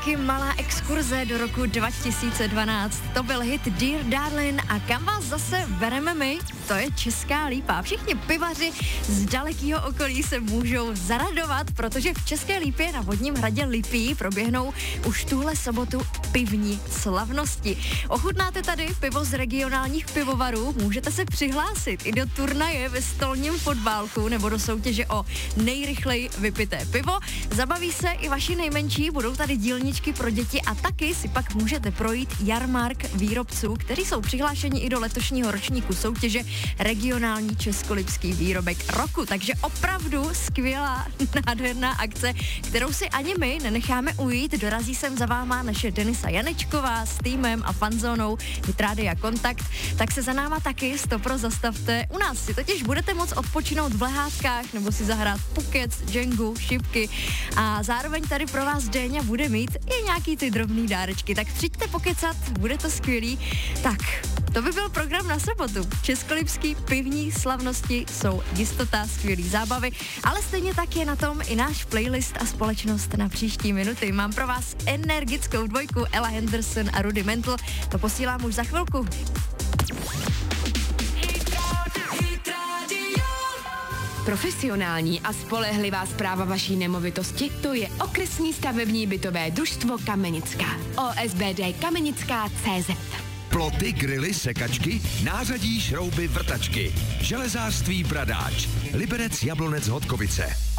taky malá exkurze do roku 2012. To byl hit Dear Darling a kam vás zase bereme my? To je Česká Lípa. Všichni pivaři z dalekého okolí se můžou zaradovat, protože v České Lípě na vodním hradě Lipí proběhnou už tuhle sobotu pivní slavnosti. Ochutnáte tady pivo z regionálních pivovarů? Můžete se přihlásit i do turnaje ve stolním fotbálku nebo do soutěže o nejrychleji vypité pivo. Zabaví se i vaši nejmenší, budou tady dílničky pro děti a taky si pak můžete projít jarmark výrobců, kteří jsou přihlášeni i do letošního ročníku soutěže regionální českolipský výrobek roku. Takže opravdu skvělá, nádherná akce, kterou si ani my nenecháme ujít. Dorazí sem za váma naše Denisa Janečková s týmem a fanzónou Hitrádia Kontakt, tak se za náma taky stopro zastavte. U nás si totiž budete moct odpočinout v lehátkách nebo si zahrát pukec, džengu, šipky a zároveň tady pro vás Déňa bude mít i nějaký ty drobný dárečky. Tak přijďte pokecat, bude to skvělý. Tak, to by byl program na sobotu. Českolipský pivní slavnosti jsou jistota, skvělý zábavy, ale stejně tak je na tom i náš playlist a společnost na příští minuty. Mám pro vás energickou dvojku Ella Henderson a Rudimental. To posílám už za chvilku. Profesionální a spolehlivá správa vaší nemovitosti, to je Okresní stavební bytové družstvo Kamenická. OSBD Kamenická.cz. Ploty, grily, sekačky, nářadí, šrouby, vrtačky. Železářství Bradáč. Liberec, Jablonec, Hodkovice.